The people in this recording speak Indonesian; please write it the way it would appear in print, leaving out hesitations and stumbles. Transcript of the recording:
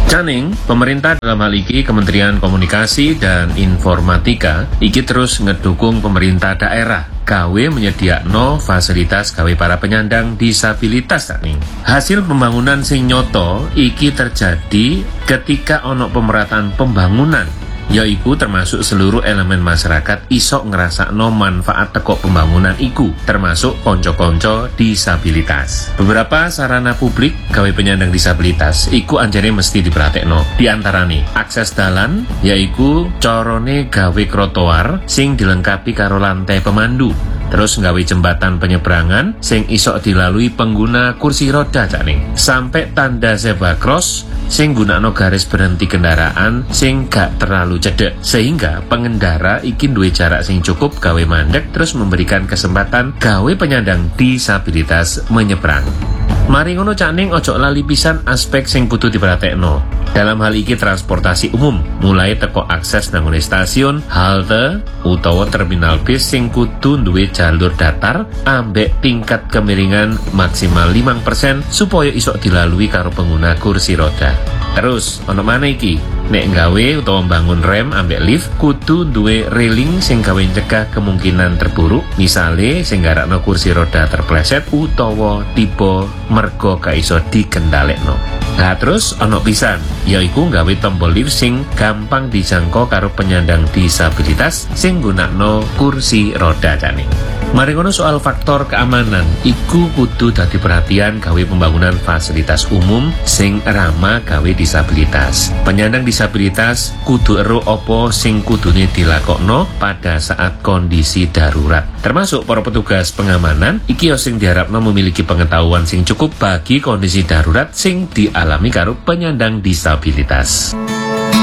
Caning, pemerintah dalam hal iki Kementerian Komunikasi dan Informatika iki terus ngedukung pemerintah daerah gawe menyediakno fasilitas gawe para penyandang disabilitas caning. Hasil pembangunan sing nyoto iki terjadi ketika ono pemerataan pembangunan, yaiku termasuk seluruh elemen masyarakat iso ngerasakno manfaat teko pembangunan iku, termasuk konco-konco disabilitas. Beberapa sarana publik gawe penyandang disabilitas iku anjane mesti diperhatekno. Di antarane akses dalan, yaiku corone gawe trotoar sing dilengkapi karo lantai pemandu. Terus nggawe jembatan penyeberangan sing iso dilalui pengguna kursi roda caning. Sampai tanda zebra cross sing gunakno garis berhenti kendaraan sing gak terlalu cedek, sehingga pengendara iki duwe jarak sing cukup gawe mandek, terus memberikan kesempatan gawe penyandang disabilitas menyeberang. Mari ngono caning, ojo lali pisan aspek sing kudu diperhatekno. Dalam hal iki transportasi umum, mulai teko akses nang stasiun, halte, utawa terminal bis sing kudu duwe jalur datar ambek tingkat kemiringan maksimal 5% supaya iso dilalui karo pengguna kursi roda. Terus, ono mana iki? Nek gawe utawa bangun rem ambek lift kudu duwe railing sing gawe cegah kemungkinan terburuk, misale sing garakno kursi roda terpleset utawa tiba mergo gak iso dikendalekno. Nah terus ono pisan, yaiku gawe tombol lift sing gampang dijangkau karo penyandang disabilitas sing gunakno kursi roda caning. Mari ngono soal faktor keamanan iku kudu dadi perhatian gawe pembangunan fasilitas umum sing ramah gawe disabilitas. Penyandang disabilitas kudu ero opo sing kudune dilakokno pada saat kondisi darurat. Termasuk para petugas pengamanan iki sing diharapno memiliki pengetahuan sing cukup bagi kondisi darurat sing dialami karo penyandang disabilitas.